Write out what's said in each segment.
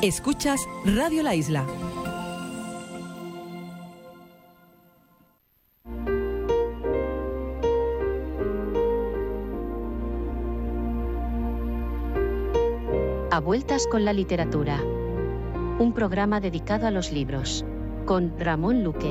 Escuchas Radio La Isla. A vueltas con la literatura. Un programa dedicado a los libros. Con Ramón Luque.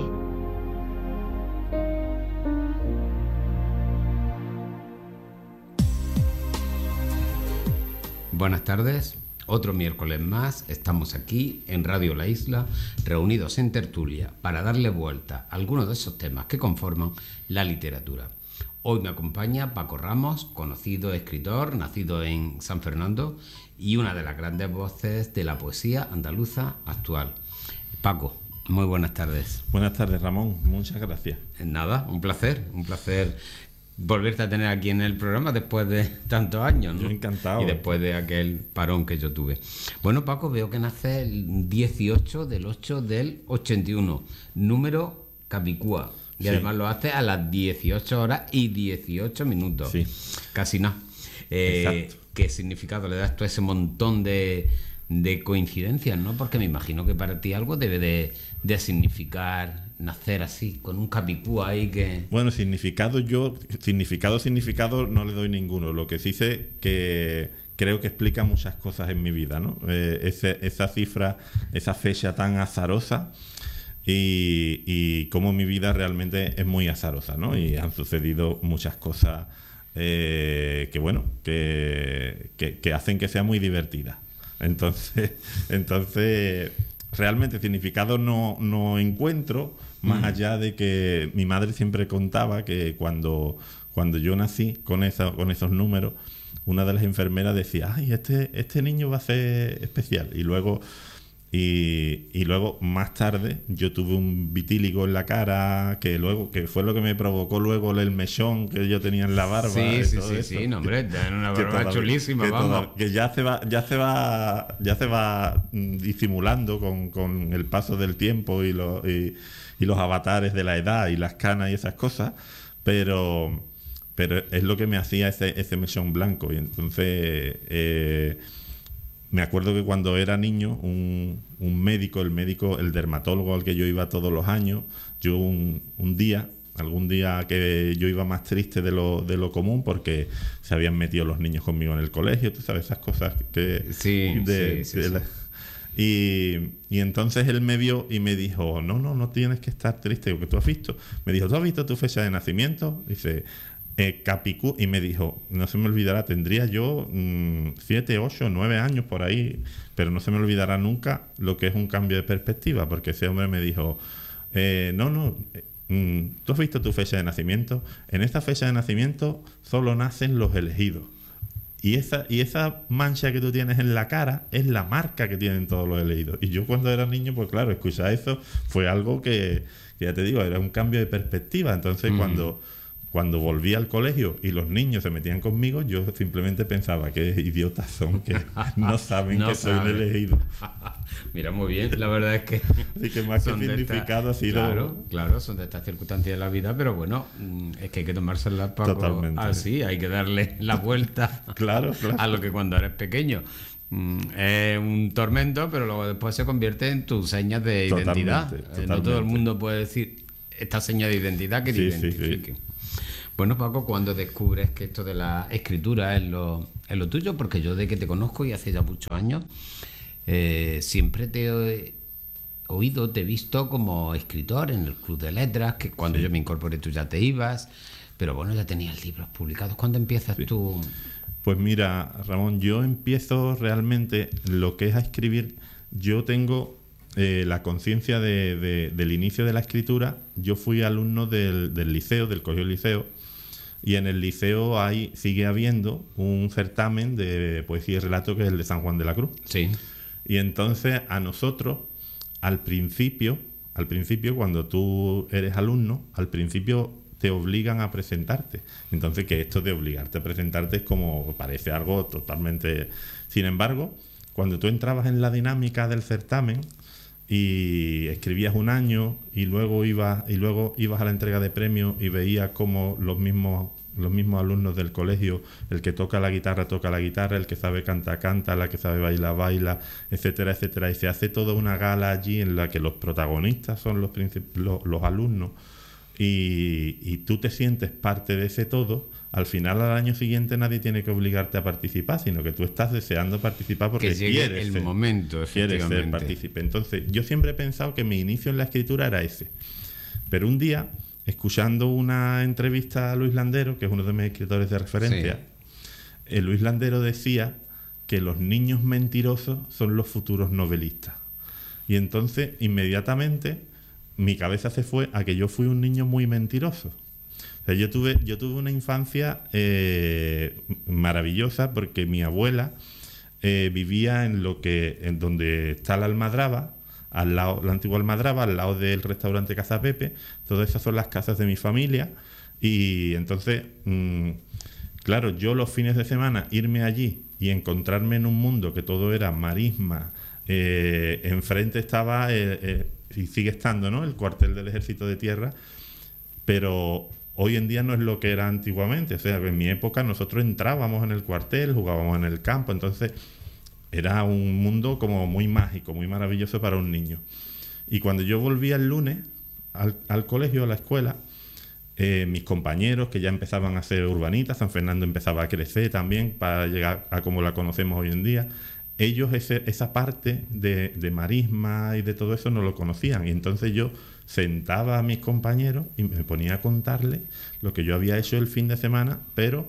Buenas tardes, otro miércoles más estamos aquí en Radio La Isla, reunidos en tertulia para darle vuelta a algunos de esos temas que conforman la literatura. Hoy me acompaña Paco Ramos, conocido escritor, nacido en San Fernando y una de las grandes voces de la poesía andaluza actual. Paco, muy buenas tardes. Buenas tardes, Ramón, muchas gracias. Nada, un placer volverte a tener aquí en el programa después de tantos años, ¿no? Yo encantado. Y después de aquel parón que yo tuve. Bueno, Paco, veo que nace el 18 del 8 del 81, número Capicúa. Y sí, además lo hace a las 18 horas y 18 minutos. Sí. Casi nada. ¿Qué significado le das tú a ese montón de coincidencias, no? Porque me imagino que para ti algo debe de significar nacer así, con un Capicúa ahí que... Bueno, significado no le doy ninguno. Lo que sí sé que creo que explica muchas cosas en mi vida, ¿no? Esa cifra, esa fecha tan azarosa y cómo mi vida realmente es muy azarosa, ¿no? Y han sucedido muchas cosas que hacen que sea muy divertida. Entonces realmente significado no encuentro, más allá de que mi madre siempre contaba que cuando yo nací con esos números, una de las enfermeras decía, ay, este niño va a ser especial. Y luego más tarde yo tuve un vitíligo en la cara que fue lo que me provocó luego el mechón que yo tenía en la barba. Sí, no, hombre, en una barba chulísima, vamos. Que ya se va disimulando con el paso del tiempo y los avatares de la edad y las canas y esas cosas, pero es lo que me hacía ese mechón blanco. Y entonces me acuerdo que cuando era niño, el dermatólogo al que yo iba todos los años, yo algún día que yo iba más triste de lo común porque se habían metido los niños conmigo en el colegio, tú sabes, esas cosas que... Sí. Y entonces él me vio y me dijo, no tienes que estar triste, porque tú has visto. Me dijo, ¿tú has visto tu fecha de nacimiento? Dice... Capicúa, y me dijo, no se me olvidará, tendría yo 7, 8, 9 años por ahí, pero no se me olvidará nunca lo que es un cambio de perspectiva, porque ese hombre me dijo, ¿tú has visto tu fecha de nacimiento? En esta fecha de nacimiento solo nacen los elegidos. Y esa mancha que tú tienes en la cara es la marca que tienen todos los elegidos. Y yo cuando era niño, pues claro, escuchar eso fue algo que ya te digo, era un cambio de perspectiva. Entonces cuando volví al colegio y los niños se metían conmigo, yo simplemente pensaba que idiotas son, que no saben que soy el elegido. Mira, muy bien, la verdad es que... Así que más que significado ha sido... Claro, son de estas circunstancias de la vida, pero bueno, es que hay que tomárselas, Paco, totalmente así, hay que darle la vuelta claro. a lo que cuando eres pequeño es un tormento, pero luego después se convierte en tus señas de identidad. Totalmente. No todo el mundo puede decir esta seña de identidad que te identifique. Sí. Bueno, Paco, ¿cuándo descubres que esto de la escritura es lo tuyo? Porque yo de que te conozco y hace ya muchos años, siempre te he oído, te he visto como escritor en el Club de Letras, que cuando yo me incorporé tú ya te ibas, pero bueno, ya tenías libros publicados. ¿Cuándo empiezas tú? Pues mira, Ramón, yo empiezo realmente lo que es a escribir. Yo tengo la conciencia del inicio de la escritura. Yo fui alumno del liceo, del colegio liceo, y en el liceo sigue habiendo un certamen de poesía y relato que es el de San Juan de la Cruz. Sí. Y entonces a nosotros, al principio, cuando tú eres alumno, al principio te obligan a presentarte. Entonces, que esto de obligarte a presentarte es como, parece algo totalmente... Sin embargo, cuando tú entrabas en la dinámica del certamen y escribías un año y luego ibas a la entrega de premios y veías cómo los mismos los mismos alumnos del colegio, el que toca la guitarra, el que sabe canta, la que sabe baila, etcétera, etcétera. Y se hace toda una gala allí en la que los protagonistas son los alumnos y tú te sientes parte de ese todo. Al final, al año siguiente, nadie tiene que obligarte a participar, sino que tú estás deseando participar porque que llegue quieres el momento, quieres ser partícipe. Entonces, yo siempre he pensado que mi inicio en la escritura era ese. Pero un día, escuchando una entrevista a Luis Landero, que es uno de mis escritores de referencia, Luis Landero decía que los niños mentirosos son los futuros novelistas. Y entonces, inmediatamente, mi cabeza se fue a que yo fui un niño muy mentiroso. O sea, yo tuve una infancia maravillosa porque mi abuela vivía en donde está la Almadraba, al lado, la antigua Almadraba, al lado del restaurante Casa Pepe. Todas esas son las casas de mi familia. Y entonces, claro, yo los fines de semana irme allí y encontrarme en un mundo que todo era marisma. Enfrente estaba, y sigue estando, ¿no?, el cuartel del Ejército de Tierra, pero hoy en día no es lo que era antiguamente. O sea, en mi época nosotros entrábamos en el cuartel, jugábamos en el campo, entonces era un mundo como muy mágico, muy maravilloso para un niño. Y cuando yo volvía el lunes al colegio, a la escuela, mis compañeros que ya empezaban a ser urbanitas, San Fernando empezaba a crecer también para llegar a como la conocemos hoy en día, ellos esa parte de marisma y de todo eso no lo conocían. Y entonces yo sentaba a mis compañeros y me ponía a contarles lo que yo había hecho el fin de semana, pero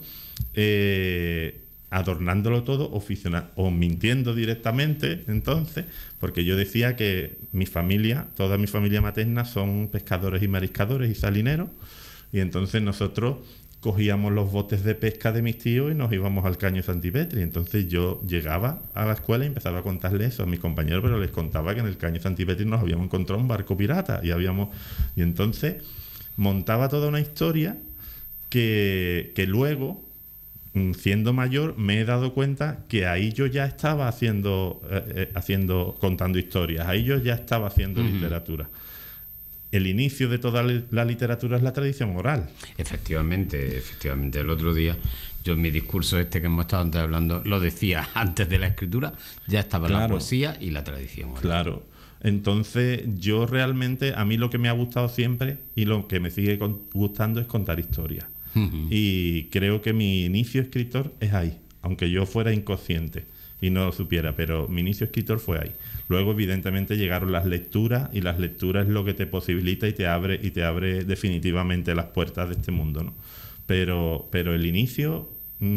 adornándolo todo o mintiendo directamente, entonces, porque yo decía que toda mi familia materna son pescadores y mariscadores y salineros, y entonces nosotros cogíamos los botes de pesca de mis tíos y nos íbamos al Caño Santipetri. Entonces yo llegaba a la escuela y empezaba a contarles eso a mis compañeros, pero les contaba que en el Caño Santipetri nos habíamos encontrado un barco pirata y entonces montaba toda una historia que luego, siendo mayor, me he dado cuenta que ahí yo ya estaba contando historias, ahí yo ya estaba haciendo literatura. El inicio de toda la literatura es la tradición oral. Efectivamente. El otro día, yo en mi discurso que hemos estado antes hablando, lo decía antes de la escritura, ya estaba la poesía y la tradición oral. Claro. Entonces, yo realmente, a mí lo que me ha gustado siempre y lo que me sigue gustando es contar historias. Y creo que mi inicio escritor es ahí, aunque yo fuera inconsciente y no lo supiera, pero mi inicio escritor fue ahí. Luego, evidentemente, llegaron las lecturas, y las lecturas es lo que te posibilita y te abre definitivamente las puertas de este mundo, ¿no? Pero el inicio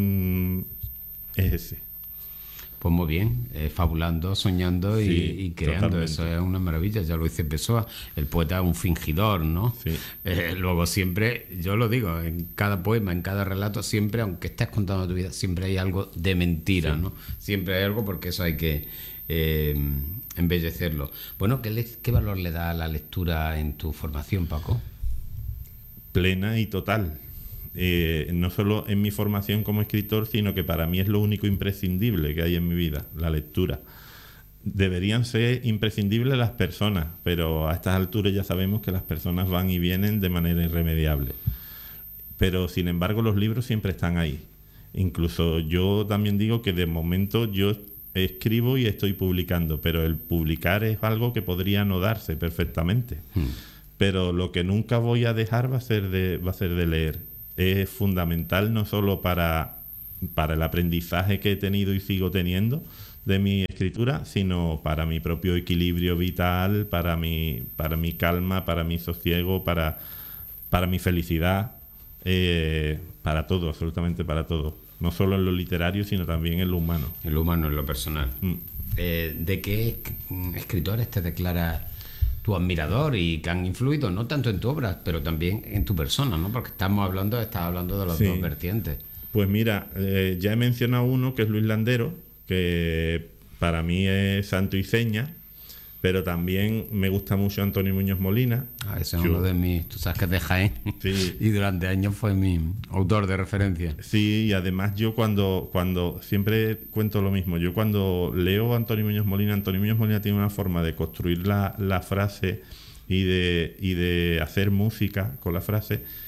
es ese. Pues muy bien, fabulando, soñando y creando. Totalmente. Eso es una maravilla, ya lo dice Pessoa, el poeta es un fingidor, ¿no? Sí. Luego siempre, yo lo digo, en cada poema, en cada relato, siempre, aunque estés contando tu vida, siempre hay algo de mentira, ¿no? Siempre hay algo, porque eso hay que embellecerlo. Bueno, ¿qué valor le da a la lectura en tu formación, Paco? Plena y total. No solo en mi formación como escritor, sino que para mí es lo único imprescindible que hay en mi vida, la lectura. Deberían ser imprescindibles las personas, pero a estas alturas ya sabemos que las personas van y vienen de manera irremediable. Pero sin embargo los libros siempre están ahí. Incluso yo también digo que de momento yo escribo y estoy publicando, pero el publicar es algo que podría no darse perfectamente. Pero lo que nunca voy a dejar va a ser de leer. Es fundamental no solo para el aprendizaje que he tenido y sigo teniendo de mi escritura, sino para mi propio equilibrio vital, para mi calma, para mi sosiego, para mi felicidad, para todo, absolutamente para todo. No solo en lo literario, sino también en lo humano. En lo humano, en lo personal. ¿De qué escritores te declaras tu admirador y que han influido no tanto en tu obra, pero también en tu persona, ¿no? Porque estás hablando de las dos vertientes. Pues mira, ya he mencionado uno que es Luis Landero, que para mí es santo y seña, pero también me gusta mucho Antonio Muñoz Molina. Ese es uno de mis... Tú sabes que es de Jaén. Sí. Y durante años fue mi autor de referencia. Sí, y además yo cuando siempre cuento lo mismo. Yo cuando leo a Antonio Muñoz Molina tiene una forma de construir la frase y de hacer música con la frase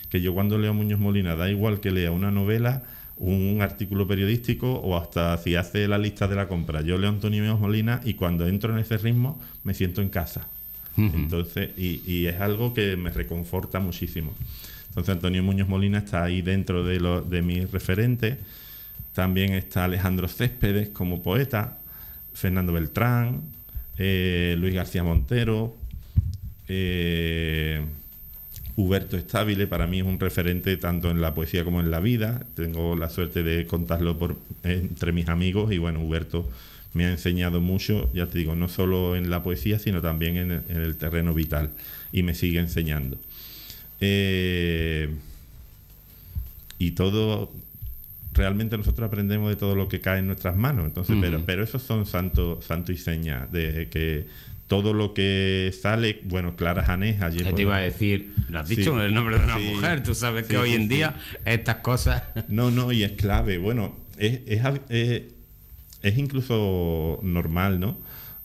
que yo cuando leo a Muñoz Molina, da igual que lea una novela, un artículo periodístico o hasta si hace la lista de la compra. Yo leo a Antonio Muñoz Molina y cuando entro en ese ritmo me siento en casa. Entonces, y es algo que me reconforta muchísimo. Entonces Antonio Muñoz Molina está ahí dentro de mis referentes. También está Alejandro Céspedes como poeta, Fernando Beltrán, Luis García Montero, Huberto Estábile. Para mí es un referente tanto en la poesía como en la vida. Tengo la suerte de contarlo entre mis amigos y bueno, Huberto me ha enseñado mucho, ya te digo, no solo en la poesía, sino también en el terreno vital, y me sigue enseñando. Y todo, realmente nosotros aprendemos de todo lo que cae en nuestras manos, entonces, pero esos son santo y seña, de que todo lo que sale, bueno, Clara Janés ayer... Te iba a decir, lo has dicho el nombre de una mujer, tú sabes que hoy en día estas cosas... No, y es clave, bueno, es incluso normal, ¿no?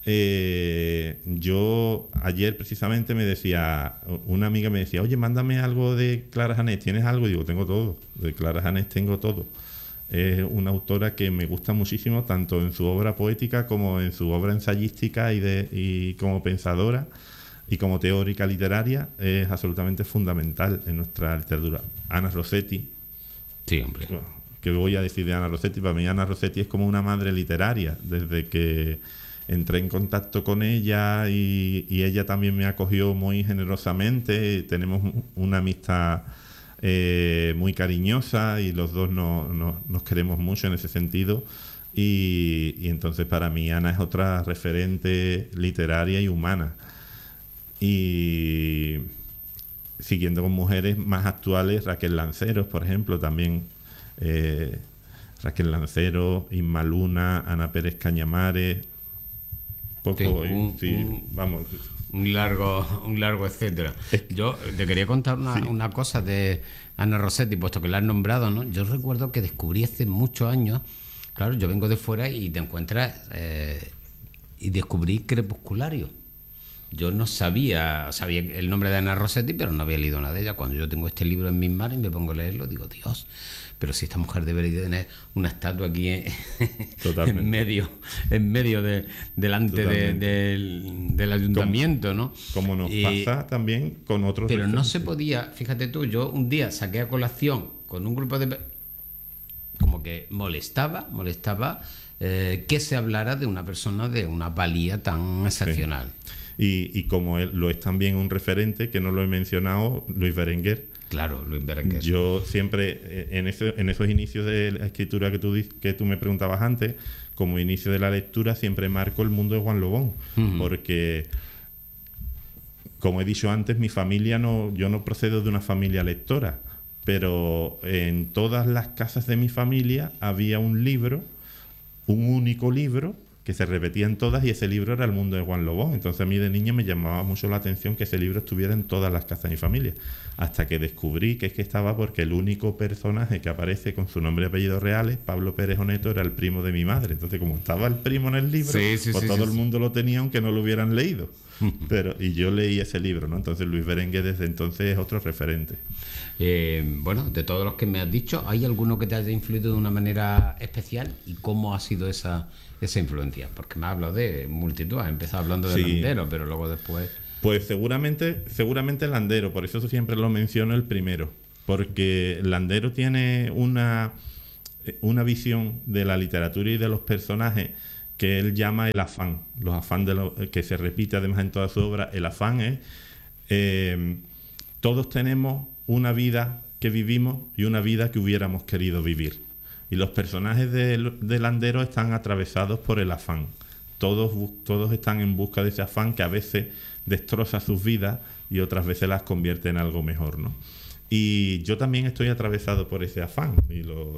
Yo ayer precisamente me decía, una amiga me decía, oye, mándame algo de Clara Janés, ¿tienes algo? Y digo, tengo todo, de Clara Janés tengo todo. Es una autora que me gusta muchísimo, tanto en su obra poética como en su obra ensayística y como pensadora y como teórica literaria, es absolutamente fundamental en nuestra literatura. Ana Rossetti. Sí, hombre. ¿Qué voy a decir de Ana Rossetti? Para mí Ana Rossetti es como una madre literaria, desde que entré en contacto con ella y ella también me acogió muy generosamente. Tenemos una amistad muy cariñosa y los dos nos queremos mucho en ese sentido. Y entonces para mí Ana es otra referente literaria y humana. Y siguiendo con mujeres más actuales, Raquel Lanceros, por ejemplo, también. Raquel Lanceros, Inma Luna, Ana Pérez Cañamares, vamos. Un largo etcétera. Yo te quería contar una cosa de Ana Rossetti, puesto que la has nombrado, ¿no? Yo recuerdo que descubrí hace muchos años, claro, yo vengo de fuera y te encuentras y descubrí Crepusculario. Yo no sabía el nombre de Ana Rossetti, pero no había leído nada de ella. Cuando yo tengo este libro en mis manos y me pongo a leerlo, digo, Dios, pero si esta mujer debería tener una estatua aquí en medio delante del ayuntamiento, ¿no? Como nos pasa también con otros. Pero no se podía, fíjate tú, yo un día saqué a colación con un grupo de... como que molestaba que se hablara de una persona de una valía tan excepcional. Sí. Y como él lo es también un referente, que no lo he mencionado, Luis Berenguer. Claro, Luis Berenguer. Yo siempre, en esos inicios de la escritura que tú me preguntabas antes, como inicio de la lectura, siempre marco el mundo de Juan Lobón, porque, como he dicho antes, mi familia yo no procedo de una familia lectora, pero en todas las casas de mi familia había un libro, un único libro, que se repetía en todas, y ese libro era El mundo de Juan Lobón. Entonces a mí de niño me llamaba mucho la atención que ese libro estuviera en todas las casas de mi familia, hasta que descubrí que es que estaba porque el único personaje que aparece con su nombre y apellido reales, Pablo Pérez Oneto, era el primo de mi madre. Entonces, como estaba el primo en el libro, todo el mundo lo tenía aunque no lo hubieran leído. Y yo leí ese libro, ¿no? Entonces Luis Berenguer desde entonces es otro referente. Bueno, de todos los que me has dicho, ¿hay alguno que te haya influido de una manera especial? ¿Y cómo ha sido esa influencia? Porque me has hablado de multitud, has empezado hablando de Landero, pero luego después... Pues seguramente Landero, por eso siempre lo menciono el primero, porque Landero tiene una visión de la literatura y de los personajes que él llama el afán, los afán que se repite además en toda su obra. El afán es todos tenemos una vida que vivimos y una vida que hubiéramos querido vivir, y los personajes de Landero están atravesados por el afán. Todos están en busca de ese afán que a veces destroza sus vidas y otras veces las convierte en algo mejor, ¿no? Y yo también estoy atravesado por ese afán, y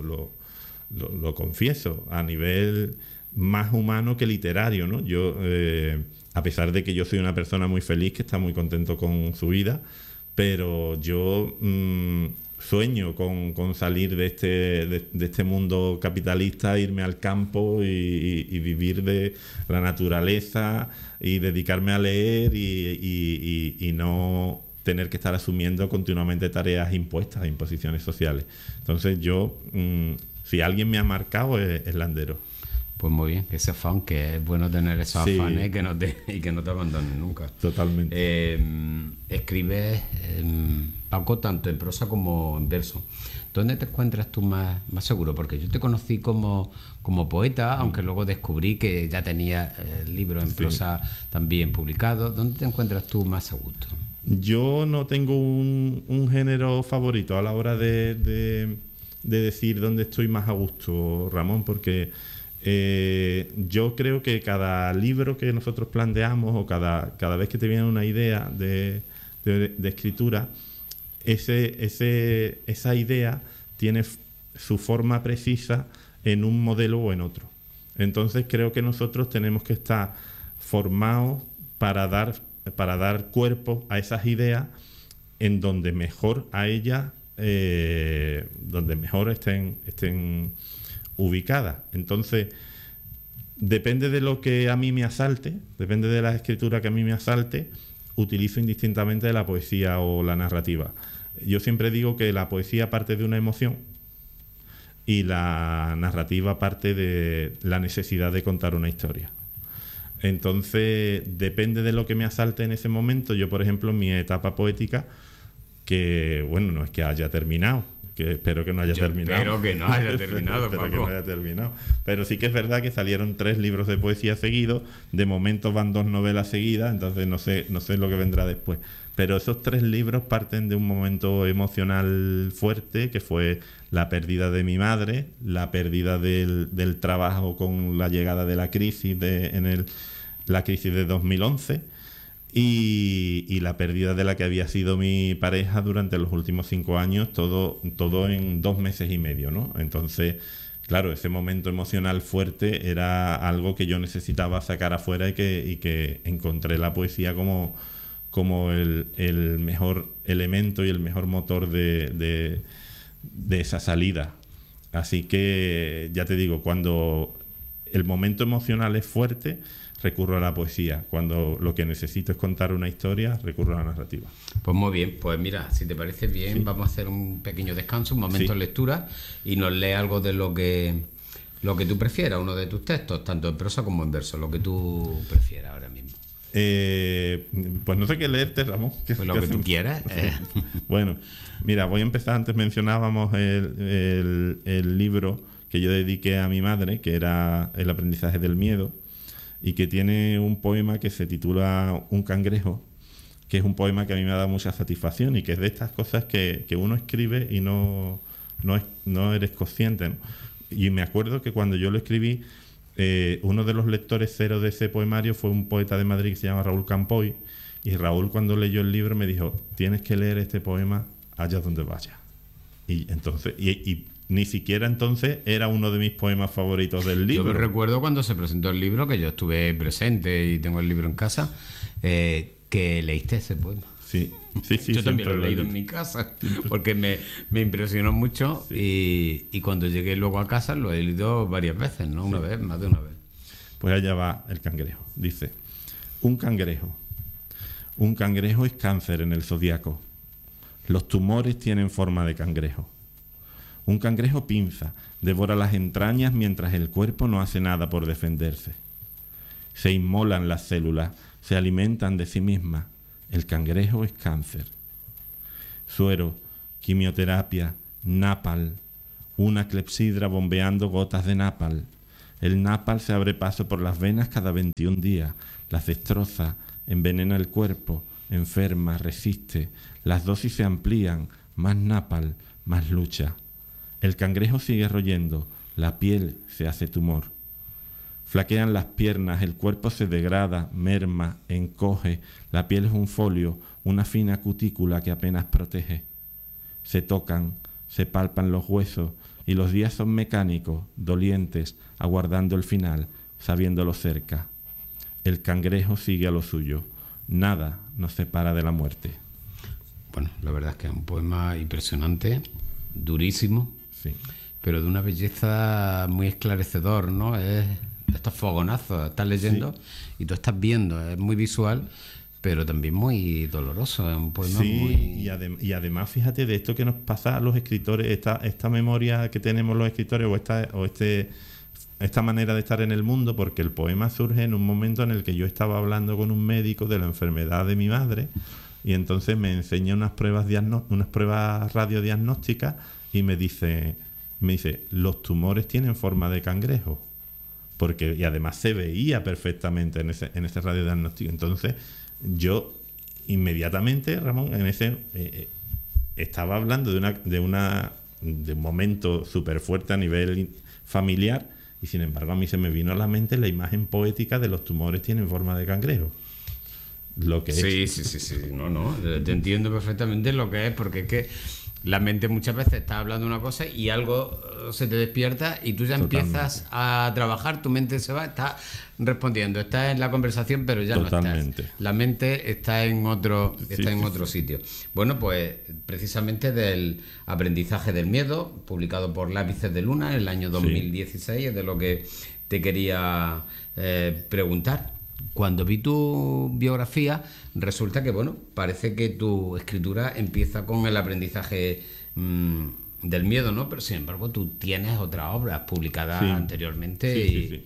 lo confieso, a nivel más humano que literario, ¿no? Yo, a pesar de que yo soy una persona muy feliz, que está muy contento con su vida, pero yo sueño con salir de este mundo capitalista, irme al campo y vivir de la naturaleza y dedicarme a leer y no tener que estar asumiendo continuamente tareas impuestas, imposiciones sociales. Entonces yo, si alguien me ha marcado, es Landero. Pues muy bien, ese afán, que es bueno tener esos Sí. afanes y que no te abandonen nunca. Totalmente. Escribes, Paco, tanto en prosa como en verso. ¿Dónde te encuentras tú más seguro? Porque yo te conocí como poeta, aunque luego descubrí que ya tenías libros en prosa también publicados. ¿Dónde te encuentras tú más a gusto? Yo no tengo un género favorito a la hora de decir dónde estoy más a gusto, Ramón, porque yo creo que cada libro que nosotros planteamos o cada vez que te viene una idea de escritura, esa idea tiene su forma precisa en un modelo o en otro. Entonces creo que nosotros tenemos que estar formados para dar cuerpo a esas ideas en donde mejor a ellas, donde mejor estén ubicadas. Entonces, depende de lo que a mí me asalte, depende de la escritura que a mí me asalte, utilizo indistintamente la poesía o la narrativa. Yo siempre digo que la poesía parte de una emoción y la narrativa parte de la necesidad de contar una historia. Entonces, depende de lo que me asalte en ese momento. Yo, por ejemplo, en mi etapa poética, que, bueno, no es que haya terminado, que espero que no haya terminado. Espero que no haya terminado, espero Paco. que no haya terminado. Pero sí que es verdad que salieron 3 libros de poesía seguidos. De momento van 2 novelas seguidas, entonces no sé lo que vendrá después. Pero esos 3 libros parten de un momento emocional fuerte, que fue la pérdida de mi madre, la pérdida del trabajo con la llegada de la crisis la crisis de 2011, y la pérdida de la que había sido mi pareja durante los últimos 5 años, todo en 2 meses y medio, ¿no? Entonces, claro, ese momento emocional fuerte era algo que yo necesitaba sacar afuera y que encontré la poesía como el mejor elemento y el mejor motor de esa salida. Así que, ya te digo, cuando el momento emocional es fuerte, recurro a la poesía. Cuando lo que necesito es contar una historia, recurro a la narrativa. Pues muy bien, pues mira, si te parece bien, vamos a hacer un pequeño descanso, un momento de lectura, y nos lee algo de lo que tú prefieras, uno de tus textos, tanto en prosa como en verso, lo que tú prefieras ahora mismo. Pues no sé qué leerte, Ramón. Pues lo que tú quieras. Bueno, mira, voy a empezar. Antes mencionábamos el libro que yo dediqué a mi madre, que era El aprendizaje del miedo, y que tiene un poema que se titula Un cangrejo, que es un poema que a mí me ha dado mucha satisfacción y que es de estas cosas que uno escribe y no eres consciente, ¿no? Y me acuerdo que cuando yo lo escribí, uno de los lectores cero de ese poemario fue un poeta de Madrid que se llama Raúl Campoy, y Raúl, cuando leyó el libro, me dijo: tienes que leer este poema allá donde vayas. Y entonces, y ni siquiera entonces era uno de mis poemas favoritos del libro. Yo me recuerdo cuando se presentó el libro, que yo estuve presente y tengo el libro en casa, que leíste ese poema. Sí. Yo también lo he leído en mi casa, porque me impresionó mucho, y cuando llegué luego a casa lo he leído varias veces, ¿no? Una vez, más de una vez. Pues allá va el cangrejo. Dice: un cangrejo. Un cangrejo es cáncer en el zodiaco. Los tumores tienen forma de cangrejo. Un cangrejo pinza, devora las entrañas mientras el cuerpo no hace nada por defenderse. Se inmolan las células, se alimentan de sí mismas. El cangrejo es cáncer. Suero, quimioterapia, napal, una clepsidra bombeando gotas de napal. El napal se abre paso por las venas cada 21 días, las destroza, envenena el cuerpo, enferma, resiste. Las dosis se amplían, más napal, más lucha. El cangrejo sigue royendo, la piel se hace tumor. Flaquean las piernas, el cuerpo se degrada, merma, encoge, la piel es un folio, una fina cutícula que apenas protege. Se tocan, se palpan los huesos, y los días son mecánicos, dolientes, aguardando el final, sabiéndolo cerca. El cangrejo sigue a lo suyo, nada nos separa de la muerte. Bueno, la verdad es que es un poema impresionante, durísimo, sí, pero de una belleza muy esclarecedor, ¿no? Es estos fogonazos, estás leyendo y tú estás viendo, es muy visual, pero también muy doloroso. Es un poema sí, muy... y además, fíjate, de esto que nos pasa a los escritores, esta memoria que tenemos los escritores esta manera de estar en el mundo, porque el poema surge en un momento en el que yo estaba hablando con un médico de la enfermedad de mi madre, y entonces me enseña unas pruebas radiodiagnósticas y me dice, los tumores tienen forma de cangrejo. Y además se veía perfectamente en ese radiodiagnóstico. Entonces yo inmediatamente, Ramón, estaba hablando de un momento súper fuerte a nivel familiar, y sin embargo a mí se me vino a la mente la imagen poética de los tumores tienen forma de cangrejo. Lo que es. Sí. No, te entiendo perfectamente lo que es, porque es que la mente muchas veces está hablando una cosa y algo se te despierta y tú ya empiezas a trabajar, tu mente se va, está respondiendo, está en la conversación, pero ya Totalmente. no estás. La mente está en otro sitio. Bueno, pues precisamente del aprendizaje del miedo, publicado por Lápices de Luna en el año 2016, es de lo que te quería preguntar. Cuando vi tu biografía, resulta que, parece que tu escritura empieza con el aprendizaje del miedo, ¿no? Pero, sin embargo, tú tienes otras obras publicadas anteriormente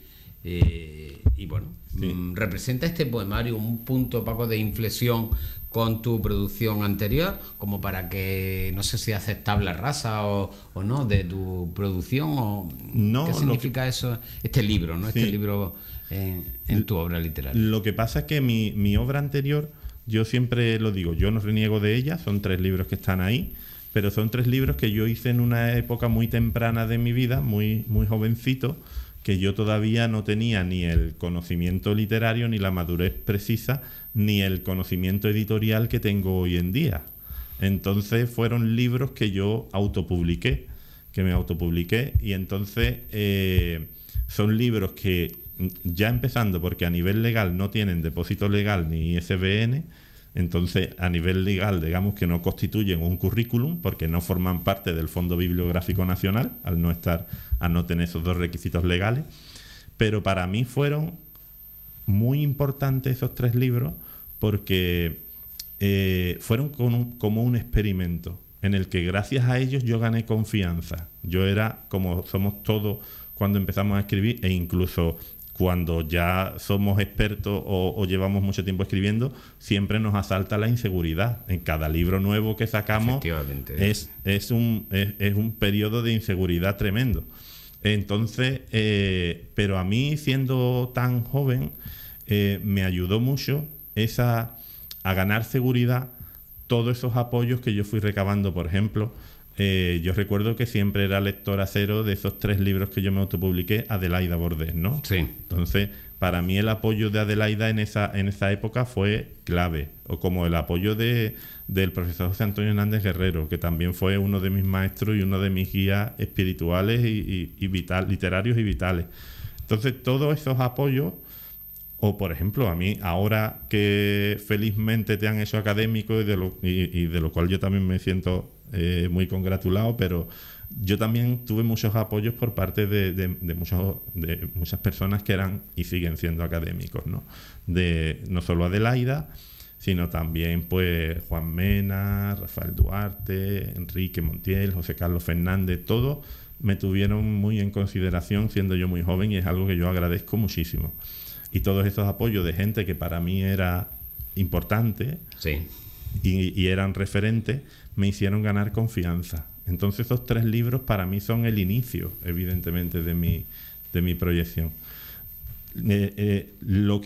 ¿representa este poemario un punto, Paco, de inflexión con tu producción anterior? Como para que, no sé si haces tabla rasa o no de tu producción, o no, ¿qué significa eso? Este libro, ¿no? Este libro... En tu obra literaria. Lo que pasa es que mi obra anterior, yo siempre lo digo, yo no reniego de ella, son 3 libros que están ahí, pero son 3 libros que yo hice en una época muy temprana de mi vida, muy, muy jovencito, que yo todavía no tenía ni el conocimiento literario, ni la madurez precisa, ni el conocimiento editorial que tengo hoy en día. Entonces fueron libros que yo me autopubliqué, y entonces son libros que, ya empezando porque a nivel legal no tienen depósito legal ni ISBN, entonces a nivel legal digamos que no constituyen un currículum porque no forman parte del Fondo Bibliográfico Nacional al no tener esos 2 requisitos legales. Pero para mí fueron muy importantes esos 3 libros porque fueron como un experimento en el que gracias a ellos yo gané confianza. Yo era, como somos todos cuando empezamos a escribir, e incluso cuando ya somos expertos o llevamos mucho tiempo escribiendo, siempre nos asalta la inseguridad. En cada libro nuevo que sacamos es un periodo de inseguridad tremendo. Entonces, pero a mí, siendo tan joven, me ayudó mucho a ganar seguridad todos esos apoyos que yo fui recabando. Por ejemplo, yo recuerdo que siempre era lectora cero de esos 3 libros que yo me autopubliqué, Adelaida Bordés, ¿no? Sí. Entonces, para mí el apoyo de Adelaida en esa época fue clave, o como el apoyo del profesor José Antonio Hernández Guerrero, que también fue uno de mis maestros y uno de mis guías espirituales y literarios y vitales. Entonces, todos esos apoyos, o por ejemplo, a mí, ahora que felizmente te han hecho académico y de lo cual yo también me siento muy congratulado, pero yo también tuve muchos apoyos por parte de muchas personas que eran y siguen siendo académicos, ¿no? No solo Adelaida, sino también pues Juan Mena, Rafael Duarte, Enrique Montiel, José Carlos Fernández, todos me tuvieron muy en consideración siendo yo muy joven, y es algo que yo agradezco muchísimo. Y todos esos apoyos de gente que para mí era importante y eran referentes, me hicieron ganar confianza. Entonces esos 3 libros para mí son el inicio, evidentemente, de mi proyección. Lo que